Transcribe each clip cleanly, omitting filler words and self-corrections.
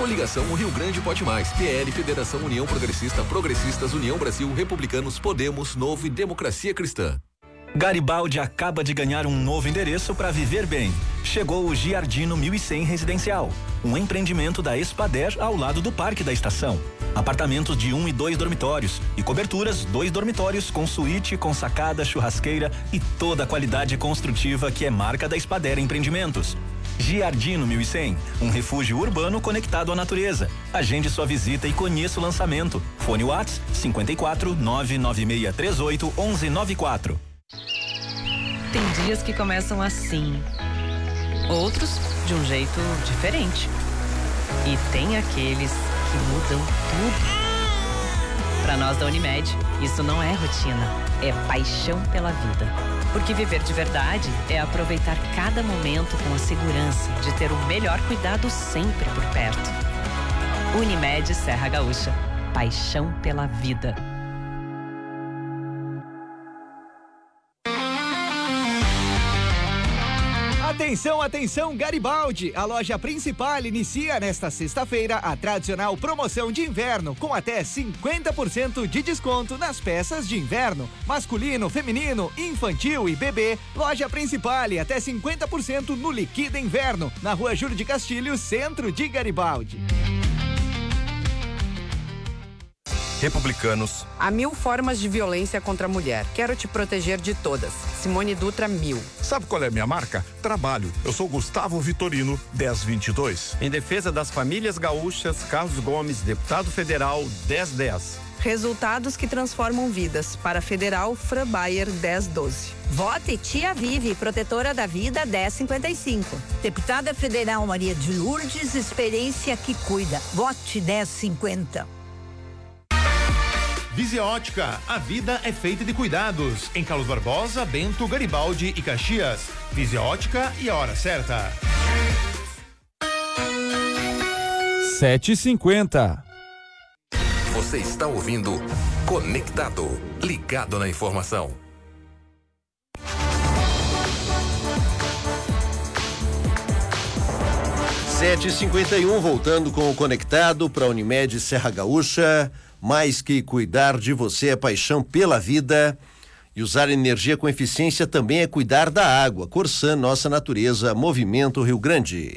Coligação Rio Grande Pode Mais, PL, Federação União Progressista, Progressistas, União Brasil, Republicanos, Podemos, Novo e Democracia Cristã. Garibaldi acaba de ganhar um novo endereço para viver bem. Chegou o Giardino 1100 Residencial, um empreendimento da Espader ao lado do Parque da Estação. Apartamentos de 1 e 2 dormitórios e coberturas 2 dormitórios com suíte, com sacada, churrasqueira e toda a qualidade construtiva que é marca da Espader Empreendimentos. Giardino 1100, um refúgio urbano conectado à natureza. Agende sua visita e conheça o lançamento. Fone Whats 54 99638 1194. Tem dias que começam assim, outros de um jeito diferente. E tem aqueles que mudam tudo. Para nós da Unimed, isso não é rotina, é paixão pela vida. Porque viver de verdade é aproveitar cada momento com a segurança de ter o melhor cuidado sempre por perto. Unimed Serra Gaúcha, paixão pela vida. Atenção, atenção, Garibaldi! A loja principal inicia nesta sexta-feira a tradicional promoção de inverno, com até 50% de desconto nas peças de inverno. Masculino, feminino, infantil e bebê. Loja principal e até 50% no Liquida Inverno, na Rua Júlio de Castilho, centro de Garibaldi. Republicanos. Há 1000 formas de violência contra a mulher. Quero te proteger de todas. Simone Dutra, 1000. Sabe qual é a minha marca? Trabalho. Eu sou Gustavo Vitorino, 1022. Em defesa das famílias gaúchas, Carlos Gomes, deputado federal, 1010. Resultados que transformam vidas. Para Federal, Fran Bayer, 1012. Vote Tia Vive, protetora da vida, 1055. Deputada Federal Maria de Lourdes, experiência que cuida. Vote 1050. Visia Ótica, a vida é feita de cuidados. Em Carlos Barbosa, Bento, Garibaldi e Caxias. Visia Ótica e a hora certa. 7h50. Você está ouvindo Conectado, ligado na informação. Sete e 51, voltando com o Conectado para a Unimed Serra Gaúcha. Mais que cuidar de você é paixão pela vida. E usar energia com eficiência também é cuidar da água. Corsan, nossa natureza, Movimento Rio Grande.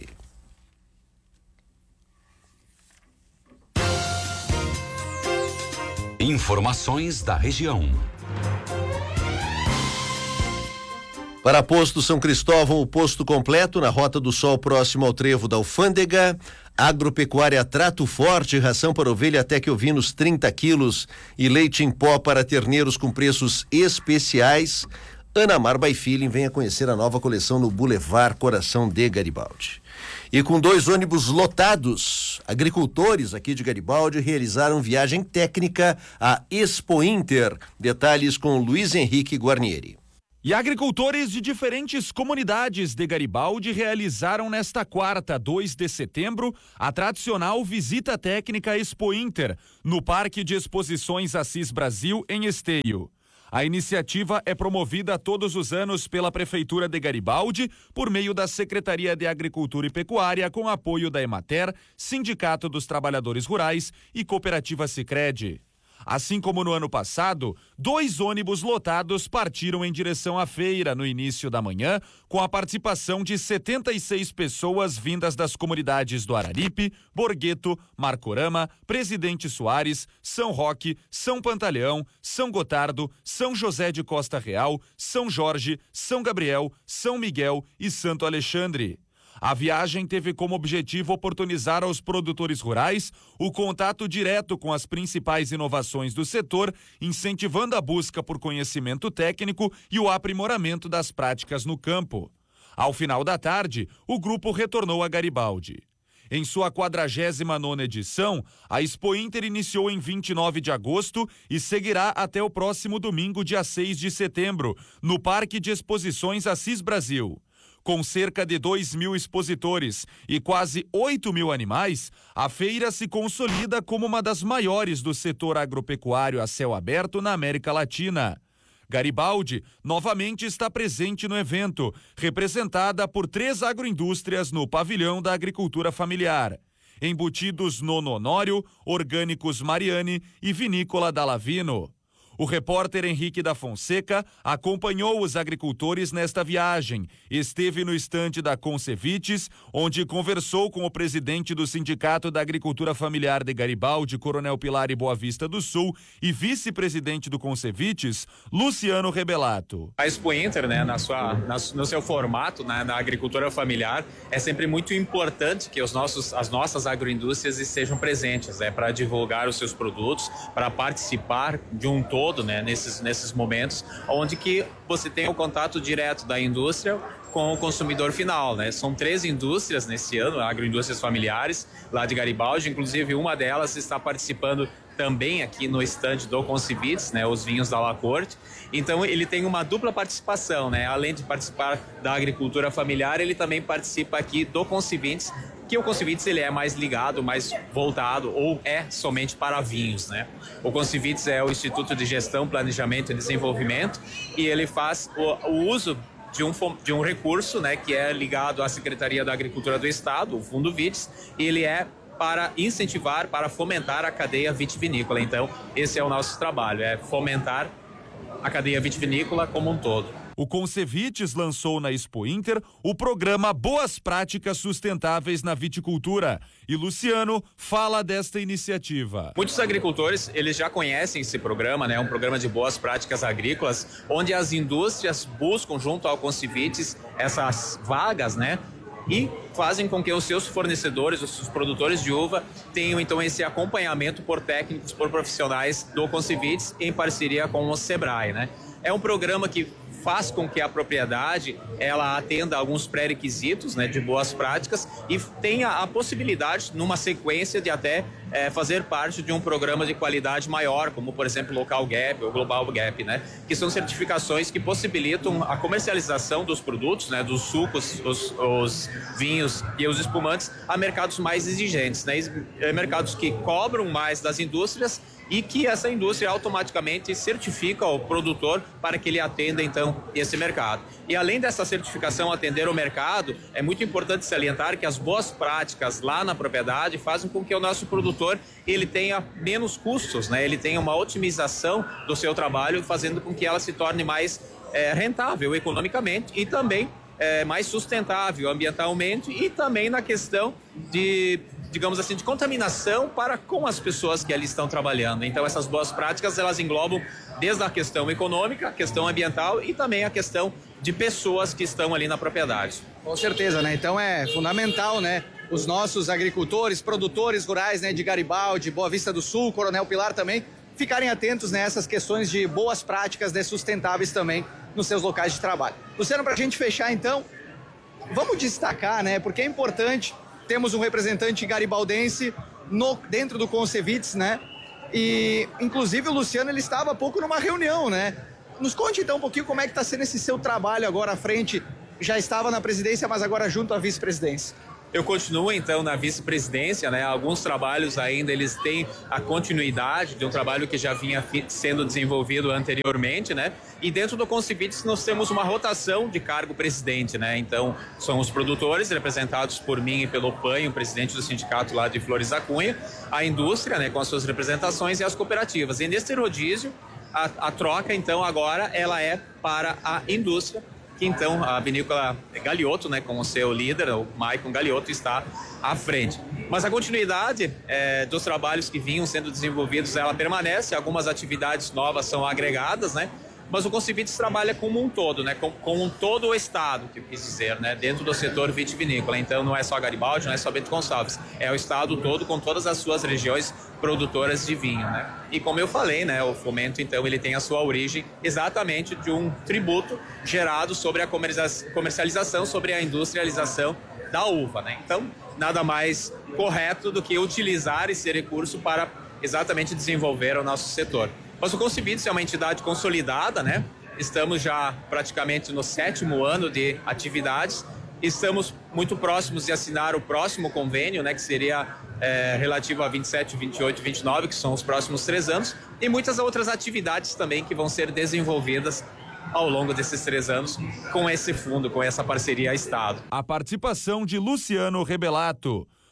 Informações da região. Para Posto São Cristóvão, o posto completo na Rota do Sol, próximo ao trevo da Alfândega. Agropecuária Trato Forte, ração para ovelha até que ovinos 30 quilos e leite em pó para terneiros com preços especiais. Ana Mar by Feeling, venha conhecer a nova coleção no Boulevard Coração de Garibaldi. E com 2 ônibus lotados, agricultores aqui de Garibaldi realizaram viagem técnica à Expo Inter. Detalhes com Luiz Henrique Guarnieri. E agricultores de diferentes comunidades de Garibaldi realizaram nesta quarta, 2 de setembro, a tradicional visita técnica Expo Inter, no Parque de Exposições Assis Brasil, em Esteio. A iniciativa é promovida todos os anos pela Prefeitura de Garibaldi, por meio da Secretaria de Agricultura e Pecuária, com apoio da Emater, Sindicato dos Trabalhadores Rurais e Cooperativa Sicredi. Assim como no ano passado, 2 ônibus lotados partiram em direção à feira no início da manhã, com a participação de 76 pessoas vindas das comunidades do Araripe, Borgueto, Marcorama, Presidente Soares, São Roque, São Pantaleão, São Gotardo, São José de Costa Real, São Jorge, São Gabriel, São Miguel e Santo Alexandre. A viagem teve como objetivo oportunizar aos produtores rurais o contato direto com as principais inovações do setor, incentivando a busca por conhecimento técnico e o aprimoramento das práticas no campo. Ao final da tarde, o grupo retornou a Garibaldi. Em sua 49ª edição, a Expo Inter iniciou em 29 de agosto e seguirá até o próximo domingo, dia 6 de setembro, no Parque de Exposições Assis Brasil. Com cerca de 2.000 expositores e quase 8.000 animais, a feira se consolida como uma das maiores do setor agropecuário a céu aberto na América Latina. Garibaldi novamente está presente no evento, representada por 3 agroindústrias no pavilhão da agricultura familiar. embutidos Nono Honório, Orgânicos Mariane e Vinícola Dallavino. O repórter Henrique da Fonseca acompanhou os agricultores nesta viagem. Esteve no estande da Concevites, onde conversou com o presidente do Sindicato da Agricultura Familiar de Garibaldi, Coronel Pilar e Boa Vista do Sul, e vice-presidente do Concevites, Luciano Rebelato. A Expo Inter, né, no seu formato, né, na agricultura familiar, é sempre muito importante que as nossas agroindústrias estejam presentes, né, para divulgar os seus produtos, para participar de um todo, né, nesses momentos, onde que você tem o contato direto da indústria com o consumidor final, né? São 3 indústrias nesse ano, agroindústrias familiares, lá de Garibaldi, inclusive uma delas está participando também aqui no estande do Concevites, né? Os vinhos da La Corte. Então ele tem uma dupla participação, né? Além de participar da agricultura familiar, ele também participa aqui do Concevites, que o Concevites ele é mais ligado, mais voltado ou é somente para vinhos, né? O Concevites é o Instituto de Gestão, Planejamento e Desenvolvimento e ele faz o uso de um recurso, né, que é ligado à Secretaria da Agricultura do Estado, o Fundo Vites, e ele é para incentivar, para fomentar a cadeia vitivinícola. Então, esse é o nosso trabalho, é fomentar a cadeia vitivinícola como um todo. O Concevites lançou na Expo Inter o programa Boas Práticas Sustentáveis na Viticultura. E Luciano fala desta iniciativa. Muitos agricultores, eles já conhecem esse programa, né? Um programa de boas práticas agrícolas, onde as indústrias buscam junto ao Concevites essas vagas, né? E fazem com que os seus fornecedores, os seus produtores de uva, tenham então esse acompanhamento por técnicos, por profissionais do Concevites em parceria com o Sebrae, né? É um programa que faz com que a propriedade ela atenda a alguns pré-requisitos, né, de boas práticas e tenha a possibilidade, numa sequência, de até fazer parte de um programa de qualidade maior, como, por exemplo, Local Gap ou Global Gap, né, que são certificações que possibilitam a comercialização dos produtos, né, dos sucos, os vinhos e os espumantes a mercados mais exigentes, né, mercados que cobram mais das indústrias e que essa indústria automaticamente certifica o produtor para que ele atenda, então, esse mercado. E além dessa certificação atender o mercado, é muito importante salientar que as boas práticas lá na propriedade fazem com que o nosso produtor ele tenha menos custos, né? Ele tenha uma otimização do seu trabalho, fazendo com que ela se torne mais rentável economicamente e também mais sustentável ambientalmente e também na questão de, digamos assim, de contaminação para com as pessoas que ali estão trabalhando. Então essas boas práticas elas englobam desde a questão econômica, a questão ambiental e também a questão de pessoas que estão ali na propriedade. Com certeza, né? Então é fundamental, né? Os nossos agricultores, produtores rurais, né? De Garibaldi, Boa Vista do Sul, Coronel Pilar também, ficarem atentos nessas questões de boas práticas, né? Sustentáveis também nos seus locais de trabalho. Luciano, para a gente fechar então, vamos destacar, né? Porque é importante, temos um representante garibaldense dentro do Concevites, né? E, inclusive, o Luciano, ele estava há pouco numa reunião, né? Nos conte, então, um pouquinho como é que está sendo esse seu trabalho agora à frente. Já estava na presidência, mas agora junto à vice-presidência. Eu continuo, então, na vice-presidência, né? Alguns trabalhos ainda, eles têm a continuidade de um trabalho que já vinha sendo desenvolvido anteriormente, né? E dentro do Concevites nós temos uma rotação de cargo presidente, né? Então, são os produtores, representados por mim e pelo Panho, presidente do sindicato lá de Flores da Cunha, a indústria, né? Com as suas representações e as cooperativas. E nesse rodízio, a troca, então, agora, ela é para a indústria, que então a vinícola Galiotto, né, com o seu líder, o Maicon Galiotto, está à frente. Mas a continuidade dos trabalhos que vinham sendo desenvolvidos, ela permanece, algumas atividades novas são agregadas, né? Mas o Concevites trabalha como um todo, né? Com todo o estado, que eu quis dizer, né? Dentro do setor vitivinícola. Então não é só Garibaldi, não é só Bento Gonçalves, é o estado todo com todas as suas regiões produtoras de vinho, né? E como eu falei, né? O fomento, então, ele tem a sua origem exatamente de um tributo gerado sobre a comercialização, sobre a industrialização da uva, né? Então, nada mais correto do que utilizar esse recurso para exatamente desenvolver o nosso setor. Mas o Concevites é uma entidade consolidada, né? Estamos já praticamente no 7º ano de atividades. Estamos muito próximos de assinar o próximo convênio, né? Que seria relativo a 27, 28 e 29, que são os próximos 3 anos. E muitas outras atividades também que vão ser desenvolvidas ao longo desses 3 anos com esse fundo, com essa parceria Estado. A participação de Luciano Rebelato.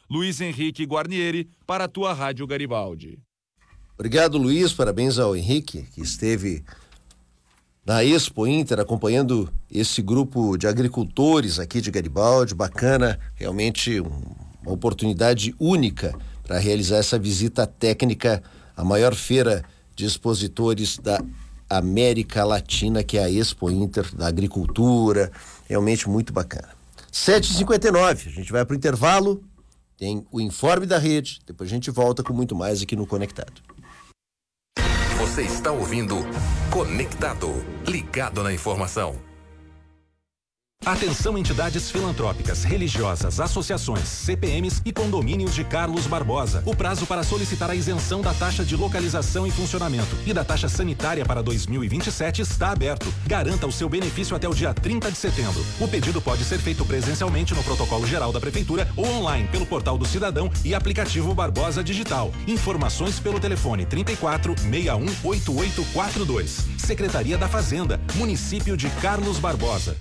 Luiz Henrique Guarnieri, para a tua Rádio Garibaldi. Obrigado, Luiz. Parabéns ao Henrique, que esteve na Expo Inter acompanhando esse grupo de agricultores aqui de Garibaldi. Bacana, realmente uma oportunidade única para realizar essa visita técnica à maior feira de expositores da América Latina, que é a Expo Inter da Agricultura. Realmente muito bacana. 7h59, a gente vai para o intervalo, tem o informe da rede, depois a gente volta com muito mais aqui no Conectado. Você está ouvindo Conectado, ligado na informação. Atenção, entidades filantrópicas, religiosas, associações, CPMs e condomínios de Carlos Barbosa. O prazo para solicitar a isenção da taxa de localização e funcionamento e da taxa sanitária para 2027 está aberto. Garanta o seu benefício até o dia 30 de setembro. O pedido pode ser feito presencialmente no protocolo geral da Prefeitura ou online pelo portal do Cidadão e aplicativo Barbosa Digital. Informações pelo telefone 34 61 8842. Secretaria da Fazenda, Município de Carlos Barbosa.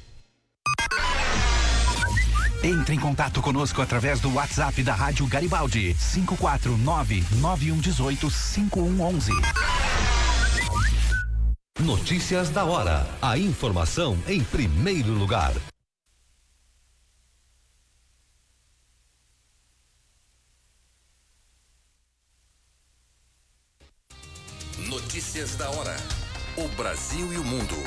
Entre em contato conosco através do WhatsApp da Rádio Garibaldi, 549-9118-5111. Notícias da hora. A informação em primeiro lugar. Notícias da hora. O Brasil e o mundo.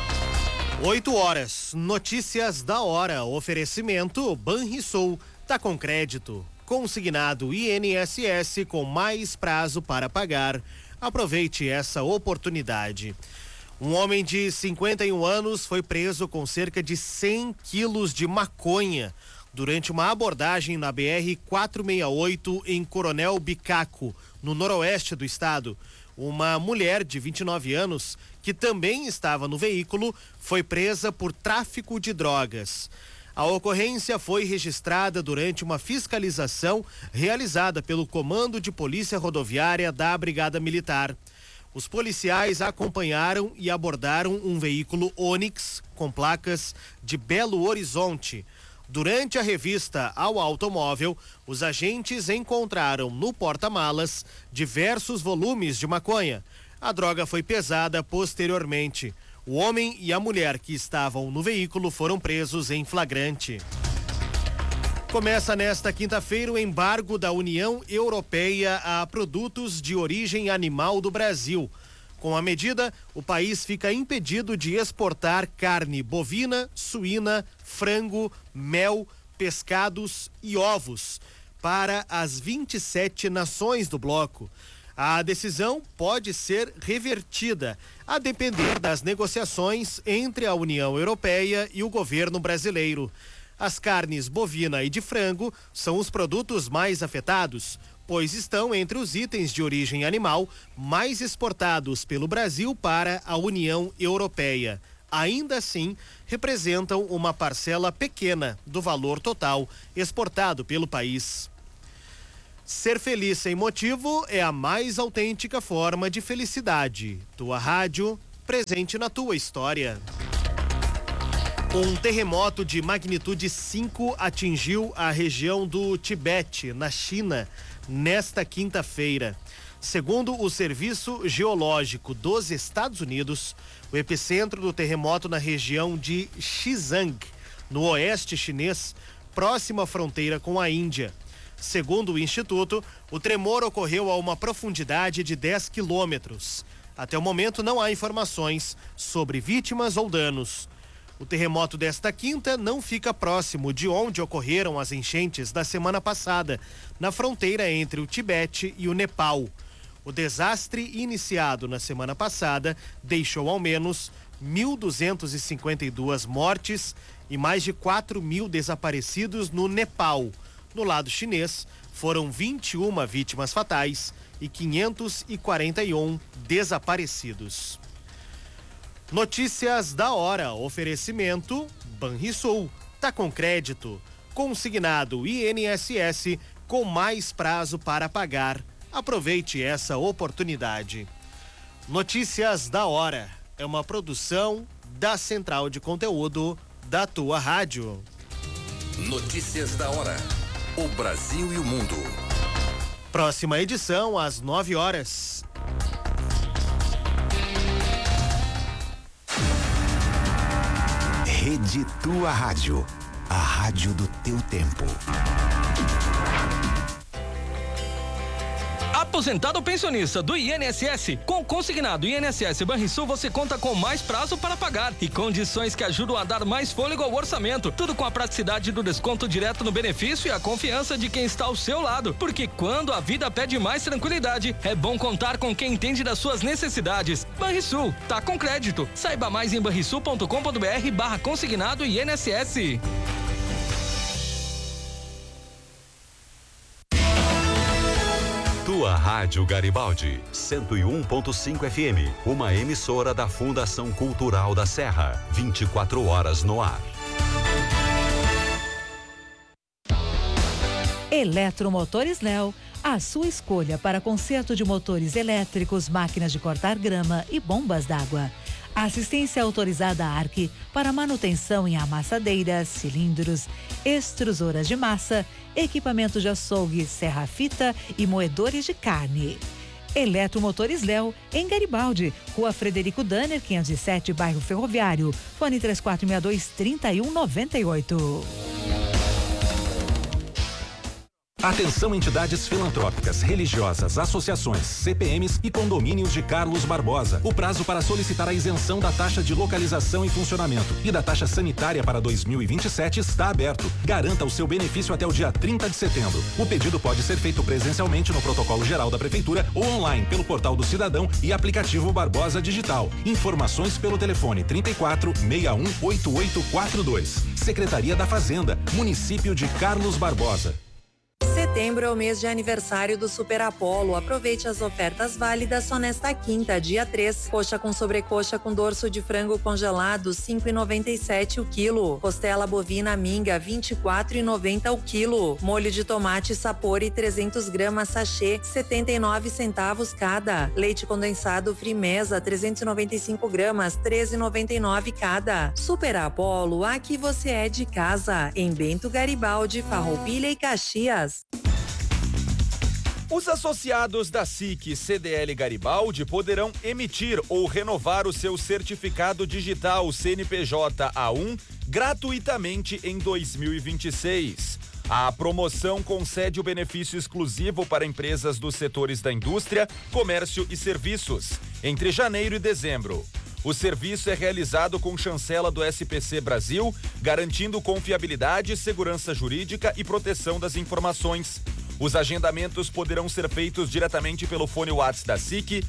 8h, notícias da hora, oferecimento Banrisul, tá com crédito, consignado INSS com mais prazo para pagar. Aproveite essa oportunidade. Um homem de 51 anos foi preso com cerca de 100 quilos de maconha durante uma abordagem na BR-468 em Coronel Bicaco, no noroeste do estado. Uma mulher de 29 anos, que também estava no veículo, foi presa por tráfico de drogas. A ocorrência foi registrada durante uma fiscalização realizada pelo Comando de Polícia Rodoviária da Brigada Militar. Os policiais acompanharam e abordaram um veículo Onix com placas de Belo Horizonte. Durante a revista ao automóvel, os agentes encontraram no porta-malas diversos volumes de maconha. A droga foi pesada posteriormente. O homem e a mulher que estavam no veículo foram presos em flagrante. Começa nesta quinta-feira o embargo da União Europeia a produtos de origem animal do Brasil. Com a medida, o país fica impedido de exportar carne bovina, suína, frango, mel, pescados e ovos para as 27 nações do bloco. A decisão pode ser revertida, a depender das negociações entre a União Europeia e o governo brasileiro. As carnes bovina e de frango são os produtos mais afetados, pois estão entre os itens de origem animal mais exportados pelo Brasil para a União Europeia. Ainda assim, representam uma parcela pequena do valor total exportado pelo país. Ser feliz sem motivo é a mais autêntica forma de felicidade. Tua rádio, presente na tua história. Um terremoto de magnitude 5 atingiu a região do Tibete, na China, nesta quinta-feira. Segundo o Serviço Geológico dos Estados Unidos, o epicentro do terremoto na região de Xizang, no oeste chinês, próximo à fronteira com a Índia. Segundo o Instituto, o tremor ocorreu a uma profundidade de 10 quilômetros. Até o momento não há informações sobre vítimas ou danos. O terremoto desta quinta não fica próximo de onde ocorreram as enchentes da semana passada, na fronteira entre o Tibete e o Nepal. O desastre iniciado na semana passada deixou ao menos 1.252 mortes e mais de 4.000 desaparecidos no Nepal. No lado chinês, foram 21 vítimas fatais e 541 desaparecidos. Notícias da hora, oferecimento Banrisul, tá com crédito, consignado INSS com mais prazo para pagar. Aproveite essa oportunidade. Notícias da hora é uma produção da Central de Conteúdo da tua rádio. Notícias da hora. O Brasil e o mundo. Próxima edição, às 9 horas. Rede Tua Rádio. A rádio do teu tempo. Aposentado ou pensionista do INSS, com consignado INSS Banrisul você conta com mais prazo para pagar e condições que ajudam a dar mais fôlego ao orçamento. Tudo com a praticidade do desconto direto no benefício e a confiança de quem está ao seu lado. Porque quando a vida pede mais tranquilidade, é bom contar com quem entende das suas necessidades. Banrisul, tá com crédito. Saiba mais em banrisul.com.br/consignado INSS. Tua Rádio Garibaldi, 101.5 FM, uma emissora da Fundação Cultural da Serra, 24 horas no ar. Eletromotores Léo, a sua escolha para conserto de motores elétricos, máquinas de cortar grama e bombas d'água. Assistência autorizada ARC para manutenção em amassadeiras, cilindros, extrusoras de massa, equipamentos de açougue, serra-fita e moedores de carne. Eletromotores Léo, em Garibaldi, Rua Frederico Danner, 507, bairro Ferroviário. Fone 3462-3198. Atenção, entidades filantrópicas, religiosas, associações, CPMs e condomínios de Carlos Barbosa. O prazo para solicitar a isenção da taxa de localização e funcionamento e da taxa sanitária para 2027 está aberto. Garanta o seu benefício até o dia 30 de setembro. O pedido pode ser feito presencialmente no protocolo geral da Prefeitura ou online pelo portal do Cidadão e aplicativo Barbosa Digital. Informações pelo telefone 34 61 8842. Secretaria da Fazenda, município de Carlos Barbosa. Setembro é o mês de aniversário do Super Apollo. Aproveite as ofertas válidas só nesta quinta, dia 3. Coxa com sobrecoxa com dorso de frango congelado, 5,97 o quilo. Costela bovina minga, 24,90 o quilo. Molho de tomate Sapori, 300 gramas sachê, 79 centavos cada. Leite condensado Frimeza, 395 gramas, 13,99 cada. Super Apollo, aqui você é de casa. Em Bento Garibaldi, Farroupilha e Caxias. Os associados da SIC CDL Garibaldi poderão emitir ou renovar o seu certificado digital CNPJ A1 gratuitamente em 2026. A promoção concede o benefício exclusivo para empresas dos setores da indústria, comércio e serviços, entre janeiro e dezembro. O serviço é realizado com chancela do SPC Brasil, garantindo confiabilidade, segurança jurídica e proteção das informações. Os agendamentos poderão ser feitos diretamente pelo fone WhatsApp da SIC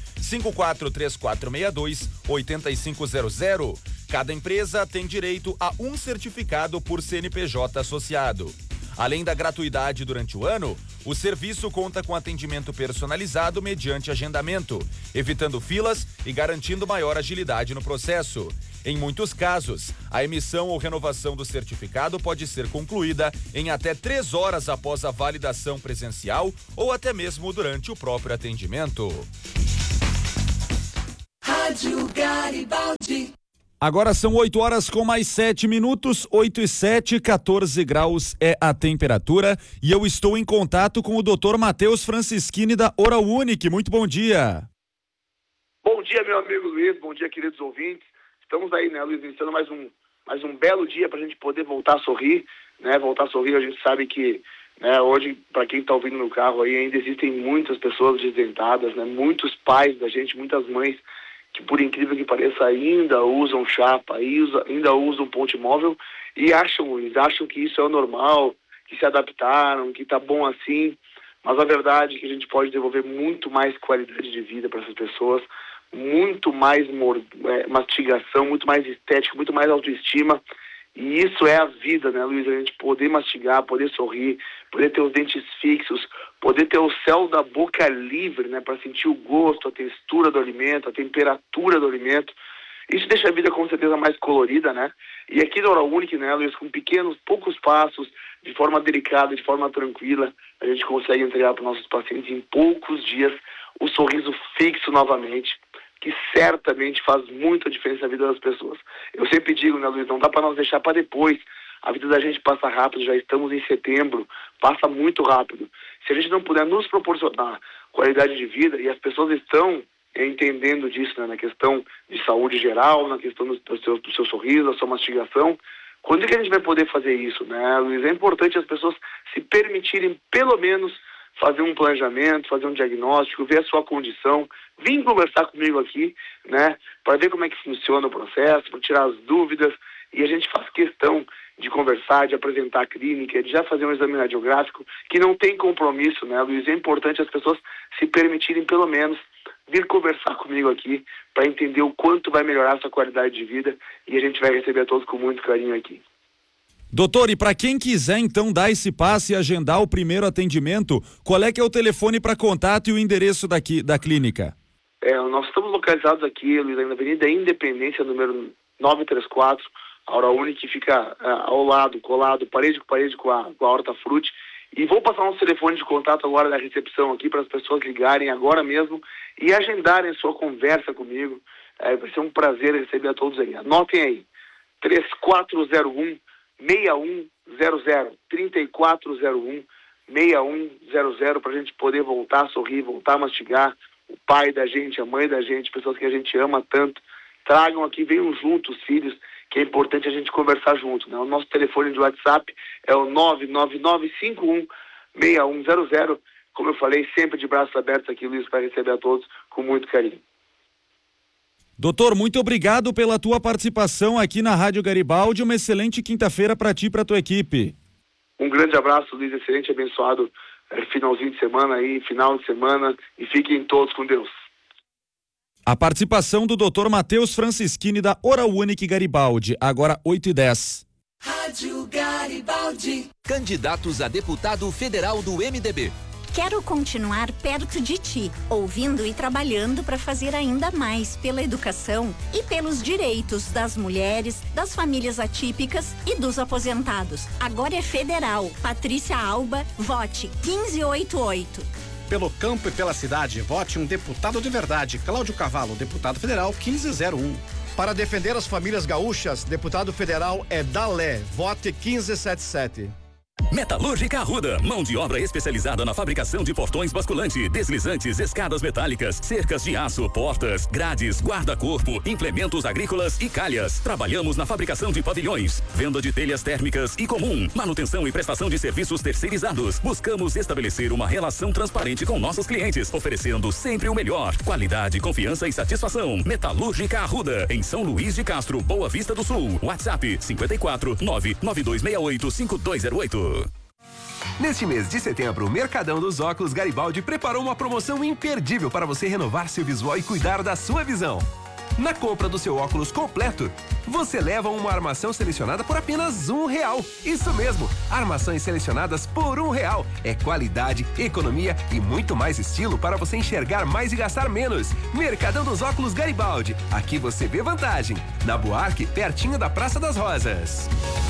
543462-8500. Cada empresa tem direito a um certificado por CNPJ associado. Além da gratuidade durante o ano, o serviço conta com atendimento personalizado mediante agendamento, evitando filas e garantindo maior agilidade no processo. Em muitos casos, a emissão ou renovação do certificado pode ser concluída em até 3 horas após a validação presencial ou até mesmo durante o próprio atendimento. Rádio Garibaldi. Agora são 8 horas com mais 7 minutos, 8 e 7, 14 graus é a temperatura e eu estou em contato com o Dr. Matheus Francischini da Oral Unique. Muito bom dia. Bom dia, meu amigo Luiz, bom dia, queridos ouvintes. Estamos aí, né, Luiz, iniciando mais um belo dia para a gente poder voltar a sorrir, né? Voltar a sorrir, a gente sabe que, né, hoje, para quem está ouvindo no carro aí, ainda existem muitas pessoas desdentadas, né? Muitos pais da gente, muitas mães, que por incrível que pareça, ainda usam chapa, ainda usam ponte móvel e acham que isso é o normal, que se adaptaram, que tá bom assim, mas a verdade é que a gente pode devolver muito mais qualidade de vida para essas pessoas, muito mais mastigação, muito mais estética, muito mais autoestima, e isso é a vida, né, Luiz? A gente poder mastigar, poder sorrir, poder ter os dentes fixos, poder ter o céu da boca livre, né, para sentir o gosto, a textura do alimento, a temperatura do alimento. Isso deixa a vida com certeza mais colorida, né? E aqui na Oral Unique, né, Luiz, com poucos passos, de forma delicada, de forma tranquila, a gente consegue entregar para os nossos pacientes em poucos dias o sorriso fixo novamente, que certamente faz muita diferença na vida das pessoas. Eu sempre digo, né, Luiz, não dá para nós deixar para depois A vida da gente passa rápido, já estamos em setembro, passa muito rápido. Se a gente não puder nos proporcionar qualidade de vida, e as pessoas estão entendendo disso, né, na questão de saúde geral, na questão do seu sorriso, da sua mastigação, quando é que a gente vai poder fazer isso, né, Luiz? É importante as pessoas se permitirem, pelo menos, fazer um planejamento, fazer um diagnóstico, ver a sua condição, vir conversar comigo aqui, né, para ver como é que funciona o processo, para tirar as dúvidas, e a gente faz questão de conversar, de apresentar a clínica, de já fazer um exame radiográfico, que não tem compromisso, né, Luiz? É importante as pessoas se permitirem, pelo menos, vir conversar comigo aqui para entender o quanto vai melhorar a sua qualidade de vida, e a gente vai receber a todos com muito carinho aqui. Doutor, e para quem quiser então dar esse passe e agendar o primeiro atendimento, qual é que é o telefone para contato e o endereço da clínica? Nós estamos localizados aqui, Luiz, na Avenida Independência, número 934, a Hora Única, que fica ao lado, colado, parede com parede com a Hortafruti. E vou passar um telefone de contato agora da recepção aqui para as pessoas ligarem agora mesmo e agendarem sua conversa comigo. Vai ser um prazer receber a todos aí. Anotem aí, 3401-6100, 3401-6100, para a gente poder voltar a sorrir, voltar a mastigar. O pai da gente, a mãe da gente, pessoas que a gente ama tanto, tragam aqui, venham juntos, filhos, que é importante a gente conversar junto, né? O nosso telefone de WhatsApp é o 99951-6100. Como eu falei, sempre de braços abertos aqui, Luiz, para receber a todos com muito carinho. Doutor, muito obrigado pela tua participação aqui na Rádio Garibaldi. Uma excelente quinta-feira para ti e para tua equipe. Um grande abraço, Luiz, excelente, abençoado finalzinho de semana aí, final de semana, e fiquem todos com Deus. A participação do Dr. Matheus Francischini da Hora Única Garibaldi, agora 8h10. Rádio Garibaldi. Candidatos a deputado federal do MDB. Quero continuar perto de ti, ouvindo e trabalhando para fazer ainda mais pela educação e pelos direitos das mulheres, das famílias atípicas e dos aposentados. Agora é federal. Patrícia Alba, vote 1588. Pelo campo e pela cidade, vote um deputado de verdade. Cláudio Cavalo, deputado federal 1501. Para defender as famílias gaúchas, deputado federal é Dalé, vote 1577. Metalúrgica Arruda, mão de obra especializada na fabricação de portões basculante, deslizantes, escadas metálicas, cercas de aço, portas, grades, guarda-corpo, implementos agrícolas e calhas. Trabalhamos na fabricação de pavilhões, venda de telhas térmicas e comum, manutenção e prestação de serviços terceirizados. Buscamos estabelecer uma relação transparente com nossos clientes, oferecendo sempre o melhor. Qualidade, confiança e satisfação. Metalúrgica Arruda, em São Luís de Castro, Boa Vista do Sul. WhatsApp 54 99268 5208. Neste mês de setembro, o Mercadão dos Óculos Garibaldi preparou uma promoção imperdível para você renovar seu visual e cuidar da sua visão. Na compra do seu óculos completo, você leva uma armação selecionada por apenas R$1. Isso mesmo, armações selecionadas por R$1. É qualidade, economia e muito mais estilo para você enxergar mais e gastar menos. Mercadão dos Óculos Garibaldi. Aqui você vê vantagem. Na Buarque, pertinho da Praça das Rosas.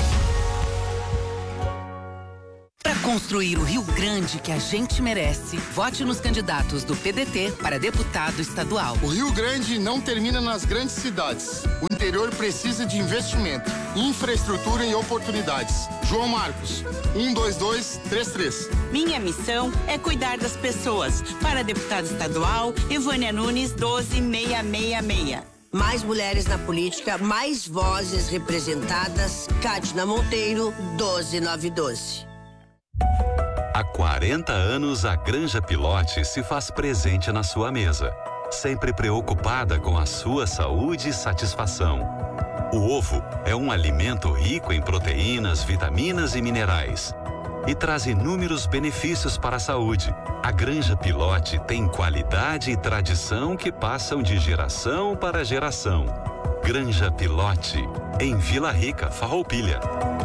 Para construir o Rio Grande que a gente merece, vote nos candidatos do PDT para deputado estadual. O Rio Grande não termina nas grandes cidades. O interior precisa de investimento, infraestrutura e oportunidades. João Marcos, 12233. Minha missão é cuidar das pessoas. Para deputado estadual, Evânia Nunes, 12666. Mais mulheres na política, mais vozes representadas. Cátia Monteiro, 12912. Há 40 anos, a Granja Pilote se faz presente na sua mesa, sempre preocupada com a sua saúde e satisfação. O ovo é um alimento rico em proteínas, vitaminas e minerais e traz inúmeros benefícios para a saúde. A Granja Pilote tem qualidade e tradição que passam de geração para geração. Granja Pilote, em Vila Rica, Farroupilha.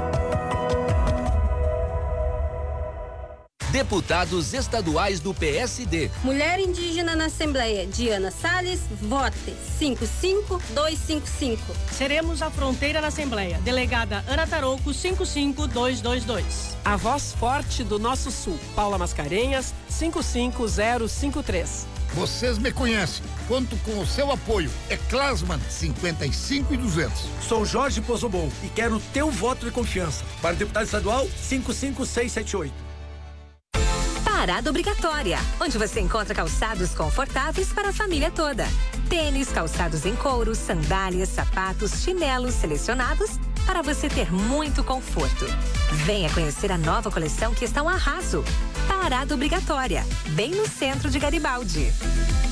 Deputados estaduais do PSD. Mulher indígena na Assembleia, Diana Salles, vote 55255. Seremos a fronteira na Assembleia, delegada Ana Tarouco, 55222. A voz forte do nosso Sul, Paula Mascarenhas, 55053. Vocês me conhecem. Conto com o seu apoio. É Klasman 55,200. Sou Jorge Pozobon e quero o teu voto de confiança. Para o deputado estadual, 55678. Parada Obrigatória, onde você encontra calçados confortáveis para a família toda. Tênis, calçados em couro, sandálias, sapatos, chinelos selecionados para você ter muito conforto. Venha conhecer a nova coleção que está um arraso. Parada Obrigatória, bem no centro de Garibaldi.